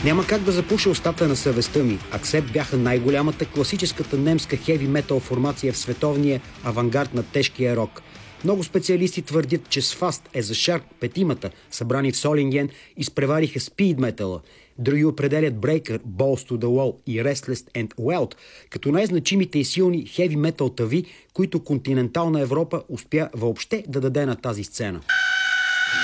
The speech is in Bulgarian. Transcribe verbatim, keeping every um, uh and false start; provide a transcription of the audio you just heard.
Няма как да запуша устата на съвестта ми. Аксепт бяха най-голямата класическата немска хеви метал формация в световния авангард на тежкия рок. Много специалисти твърдят, че с Fast as a Shark петимата, събрани в Солинген, изпревариха спид метала. Други определят Breaker, Balls to the Wall и Restless and Wild като най-значимите и силни хеви метал тави, които континентална Европа успя въобще да даде на тази сцена.